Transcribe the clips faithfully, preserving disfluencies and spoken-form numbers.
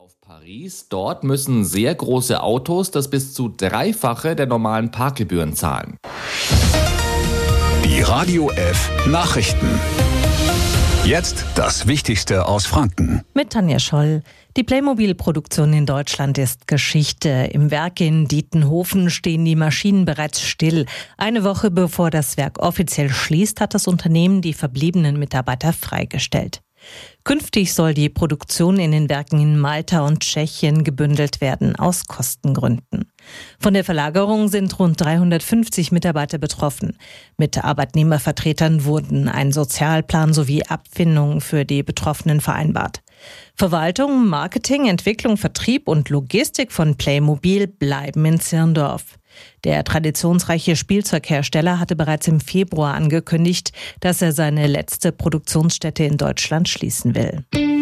Auf Paris, dort müssen sehr große Autos das bis zu dreifache der normalen Parkgebühren zahlen. Die Radio F Nachrichten. Jetzt das Wichtigste aus Franken. Mit Tanja Scholl. Die Playmobil-Produktion in Deutschland ist Geschichte. Im Werk in Dietenhofen stehen die Maschinen bereits still. Eine Woche bevor das Werk offiziell schließt, hat das Unternehmen die verbliebenen Mitarbeiter freigestellt. Künftig soll die Produktion in den Werken in Malta und Tschechien gebündelt werden, aus Kostengründen. Von der Verlagerung sind rund dreihundertfünfzig Mitarbeiter betroffen. Mit Arbeitnehmervertretern wurden ein Sozialplan sowie Abfindungen für die Betroffenen vereinbart. Verwaltung, Marketing, Entwicklung, Vertrieb und Logistik von Playmobil bleiben in Zirndorf. Der traditionsreiche Spielzeughersteller hatte bereits im Februar angekündigt, dass er seine letzte Produktionsstätte in Deutschland schließen will.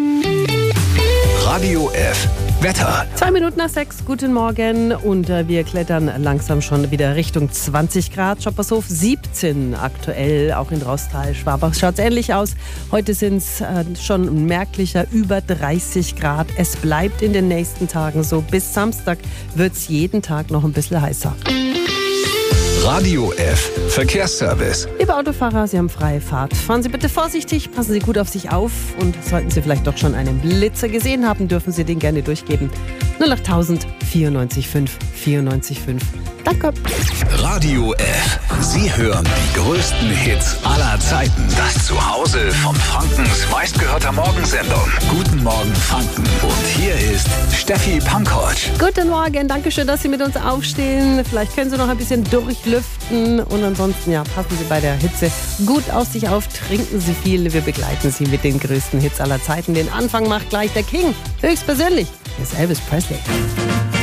Radio F Wetter. Zwei Minuten nach sechs, guten Morgen und äh, wir klettern langsam schon wieder Richtung zwanzig Grad. Schoppershof siebzehn aktuell, auch in Rostal, Schwabach schaut es ähnlich aus. Heute sind es äh, schon merklicher über dreißig Grad. Es bleibt in den nächsten Tagen so. Bis Samstag wird es jeden Tag noch ein bisschen heißer. Radio F Verkehrsservice. Liebe Autofahrer, Sie haben freie Fahrt. Fahren Sie bitte vorsichtig, passen Sie gut auf sich auf und sollten Sie vielleicht doch schon einen Blitzer gesehen haben, dürfen Sie den gerne durchgeben. null acht tausend vierundneunzig fünf vierundneunzig fünf. Danke. Radio F. Sie hören die größten Hits aller Zeiten. Das Zuhause von Frankens meistgehörter Morgensendung. Guten Morgen Franken. Und hier ist Steffi Pankovic. Guten Morgen, danke schön, dass Sie mit uns aufstehen. Vielleicht können Sie noch ein bisschen durchlüften. Und ansonsten, ja, passen Sie bei der Hitze gut auf sich auf. Trinken Sie viel. Wir begleiten Sie mit den größten Hits aller Zeiten. Den Anfang macht gleich der King. Höchstpersönlich. Hier ist Elvis Presley.